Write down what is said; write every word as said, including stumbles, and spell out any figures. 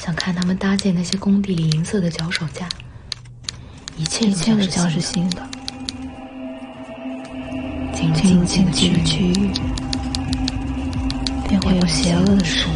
想看他们搭建那些工地里银色的脚手架，一切一切都将是新的。 进入进入静静的静的区区域， 域，便会有邪恶的事